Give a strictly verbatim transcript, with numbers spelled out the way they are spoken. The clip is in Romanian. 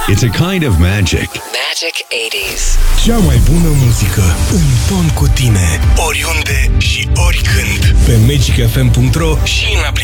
It's a kind of magic. Magic eighties. Cea mai bună muzică în ton cu tine, oriunde și oricând, pe magic f m punct r o și în aplicație.